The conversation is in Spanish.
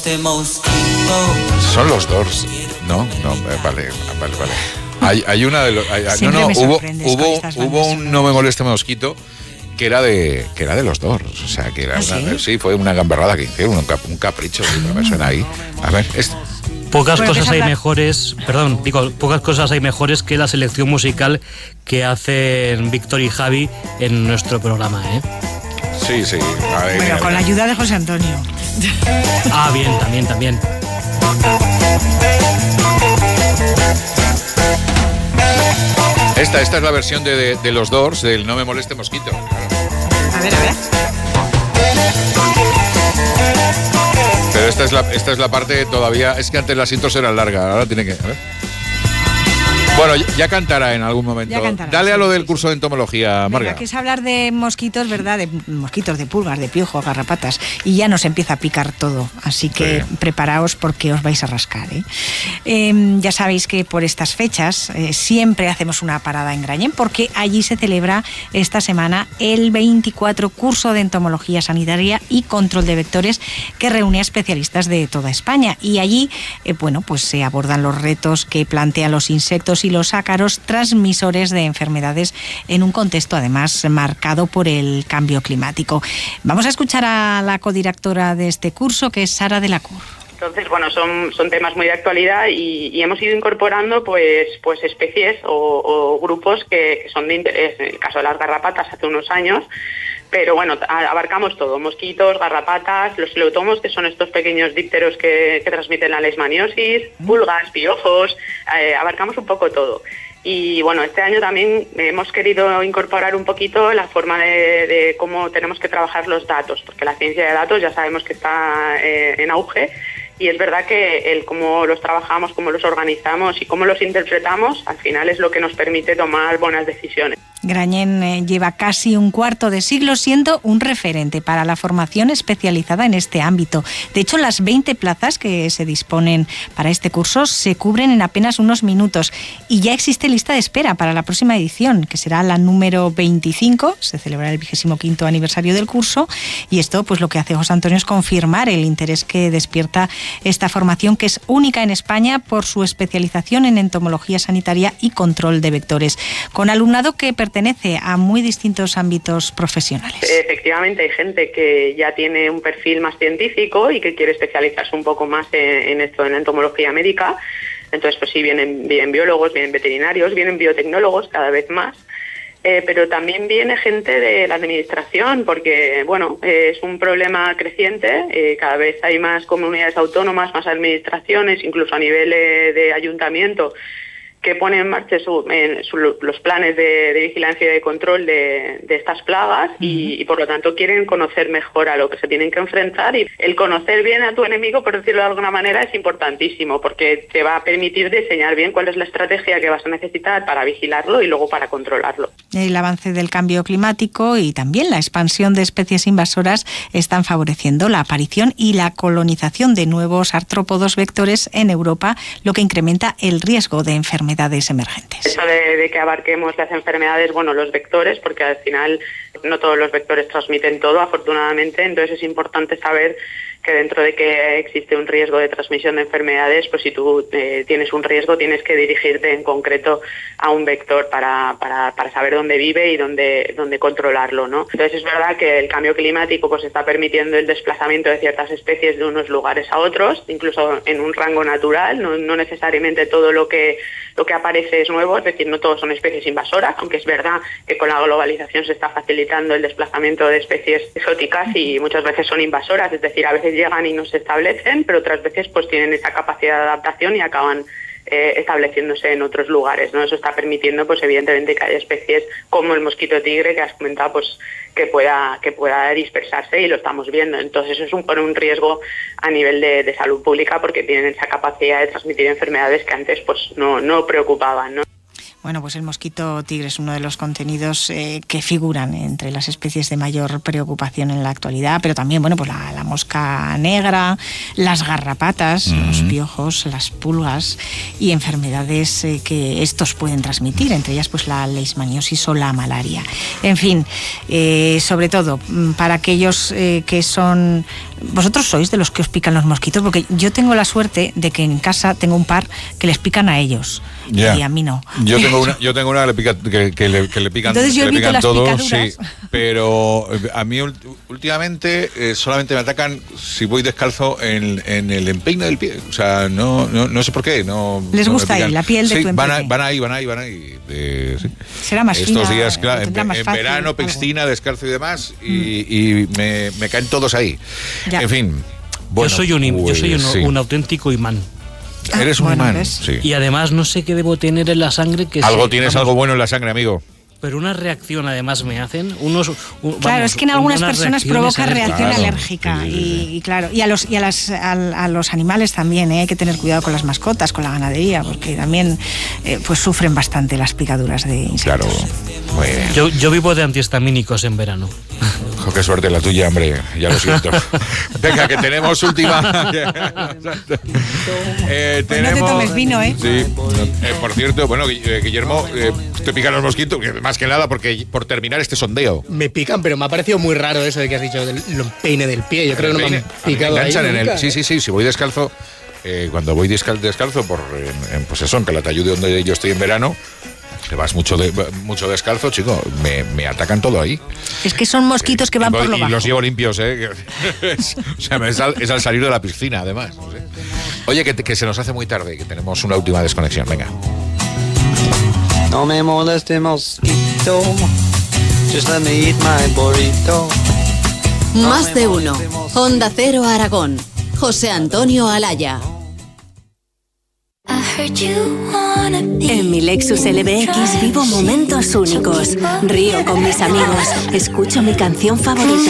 Son los Doors. No, vale. Hay una de los... Hubo un No me moleste mosquito que era de los Doors. O sea, que era sí, fue una gamberrada que hicieron, un capricho, me suena ahí. A ver, Pocas cosas hay mejores que la selección musical que hacen Víctor y Javi en nuestro programa, ¿eh? Sí. Bueno, con la ayuda de José Antonio. Bien, también. Esta es la versión de los Doors, del No me moleste mosquito. A ver. Pero esta es la parte todavía... Es que antes las intros eran largas, ahora tiene que... A ver. Bueno, ya cantará en algún momento. Dale a lo del curso de entomología, Marga. Que es hablar de mosquitos, ¿verdad? De mosquitos, de pulgas, de piojos, garrapatas. Y ya nos empieza a picar todo. Así que preparaos porque os vais a rascar, ¿eh? Ya sabéis que por estas fechas siempre hacemos una parada en Grañén porque allí se celebra esta semana el 24 curso de entomología sanitaria y control de vectores que reúne a especialistas de toda España. Y allí, pues se abordan los retos que plantean los insectos y los ácaros transmisores de enfermedades en un contexto además marcado por el cambio climático. Vamos a escuchar a la codirectora de este curso, que es Sara de la Cour. Entonces, bueno, son temas muy de actualidad y hemos ido incorporando pues especies o grupos que son de interés. En el caso de las garrapatas hace unos años, pero bueno, abarcamos todo: mosquitos, garrapatas, los leutomos, que son estos pequeños dípteros que transmiten la leishmaniosis, pulgas, piojos, abarcamos un poco todo. Y bueno, este año también hemos querido incorporar un poquito la forma de cómo tenemos que trabajar los datos, porque la ciencia de datos ya sabemos que está en auge. Y es verdad que el cómo los trabajamos, cómo los organizamos y cómo los interpretamos, al final es lo que nos permite tomar buenas decisiones. Grañén lleva casi un cuarto de siglo siendo un referente para la formación especializada en este ámbito. De hecho, las 20 plazas que se disponen para este curso se cubren en apenas unos minutos y ya existe lista de espera para la próxima edición, que será la número 25, se celebrará el 25º aniversario del curso, y esto pues lo que hace José Antonio es confirmar el interés que despierta esta formación, que es única en España por su especialización en entomología sanitaria y control de vectores, con alumnado que pertenece a muy distintos ámbitos profesionales. Efectivamente, hay gente que ya tiene un perfil más científico y que quiere especializarse un poco más en esto, en entomología médica. Entonces, pues sí, vienen biólogos, vienen veterinarios, vienen biotecnólogos cada vez más. Pero también viene gente de la administración, porque bueno, es un problema creciente. Cada vez hay más comunidades autónomas, más administraciones, incluso a nivel de ayuntamiento, que ponen en marcha los planes de vigilancia y de control de estas plagas y por lo tanto quieren conocer mejor a lo que se tienen que enfrentar, y el conocer bien a tu enemigo, por decirlo de alguna manera, es importantísimo porque te va a permitir diseñar bien cuál es la estrategia que vas a necesitar para vigilarlo y luego para controlarlo. El avance del cambio climático y también la expansión de especies invasoras están favoreciendo la aparición y la colonización de nuevos artrópodos vectores en Europa, lo que incrementa el riesgo de enfermedades emergentes. Eso de que abarquemos las enfermedades, los vectores, porque al final no todos los vectores transmiten todo, afortunadamente, entonces es importante saber que dentro de que existe un riesgo de transmisión de enfermedades, pues si tú tienes un riesgo tienes que dirigirte en concreto a un vector para saber dónde vive y dónde controlarlo, ¿no? Entonces es verdad que el cambio climático pues está permitiendo el desplazamiento de ciertas especies de unos lugares a otros, incluso en un rango natural, no necesariamente todo lo que aparece es nuevo, es decir, no todos son especies invasoras, aunque es verdad que con la globalización se está facilitando el desplazamiento de especies exóticas y muchas veces son invasoras, es decir, a veces llegan y no se establecen, pero otras veces pues tienen esa capacidad de adaptación y acaban estableciéndose en otros lugares, ¿no? Eso está permitiendo pues evidentemente que haya especies como el mosquito tigre que has comentado pues que pueda dispersarse, y lo estamos viendo. Entonces eso supone un riesgo a nivel de salud pública porque tienen esa capacidad de transmitir enfermedades que antes pues no preocupaban, ¿no? Bueno, pues el mosquito tigre es uno de los contenidos que figuran entre las especies de mayor preocupación en la actualidad, pero también, bueno, pues la mosca negra, las garrapatas, los piojos, las pulgas y enfermedades que estos pueden transmitir, entre ellas pues la leishmaniosis o la malaria. En fin, sobre todo para aquellos que son... ¿Vosotros sois de los que os pican los mosquitos? Porque yo tengo la suerte de que en casa tengo un par que les pican a ellos y a mí no. Yo tengo una que le pican, entonces yo evito las todos, picaduras. sí, pero a mí últimamente solamente me atacan si voy descalzo en el empeine del pie. O sea, no sé por qué. Les gusta ahí la piel de tu empeine. Van ahí. Sí. Será más estos fina, días, claro, en fácil, verano, piscina, descalzo y demás, y me caen todos ahí. Ya. En fin. Bueno, yo soy un auténtico imán. Eres un imán, ¿ves? sí. Y además no sé qué debo tener en la sangre que Algo bueno en la sangre, amigo. Pero una reacción además me hacen claro, es que en algunas personas provoca reacción alérgica sí. y claro, y a los animales también, hay que tener cuidado con las mascotas, con la ganadería, porque también pues sufren bastante las picaduras de insectos. Claro. Muy bien. Yo vivo de antihistamínicos en verano. Oh, qué suerte la tuya, hombre, ya lo siento. Venga, que tenemos última. Pues no te tomes vino, ¿eh? Sí. Por cierto, bueno, Guillermo, te pican los mosquitos, más que nada porque por terminar este sondeo. Me pican, pero me ha parecido muy raro eso de que has dicho del empeine del pie. Yo creo que no me han picado ahí nunca. Sí, si voy descalzo, cuando voy descalzo pues eso, en Calatayud, donde yo estoy en verano, que vas mucho descalzo, chico, me atacan todo ahí. Es que son mosquitos que van por lo bajo. Y los llevo limpios, o sea, es al salir de la piscina, además. No sé. Oye, que se nos hace muy tarde, que tenemos una última desconexión, venga. No me moleste, mosquito. Just let me eat my burrito. Más de uno. Onda Cero Aragón. José Antonio Alaya. En mi Lexus LBX vivo momentos únicos. Río con mis amigos. Escucho mi canción favorita.